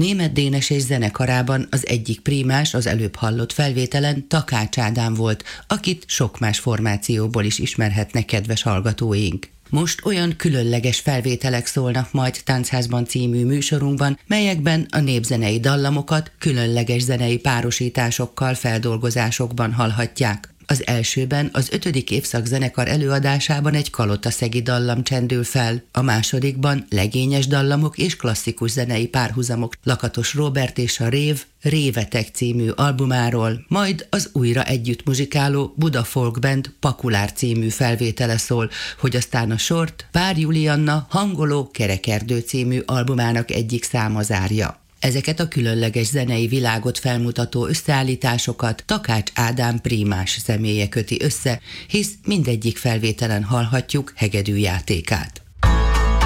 Németh Dénes és zenekarában az egyik prímás az előbb hallott felvételen Takács Ádám volt, akit sok más formációból is ismerhetnek kedves hallgatóink. Most olyan különleges felvételek szólnak majd Táncházban című műsorunkban, melyekben a népzenei dallamokat különleges zenei párosításokkal, feldolgozásokban hallhatják. Az elsőben az 5. évszak zenekar előadásában egy kalotaszegi dallam csendül fel, a másodikban legényes dallamok és klasszikus zenei párhuzamok Lakatos Róbert és a Rév Révetek című albumáról, majd az újra együtt muzsikáló Buda Folk Band Pakulár című felvétele szól, hogy aztán a sort Vár Julianna Hangoló Kerekerdő című albumának egyik száma zárja. Ezeket a különleges zenei világot felmutató összeállításokat Takács Ádám prímás személye köti össze, hisz mindegyik felvételen hallhatjuk hegedűjátékát.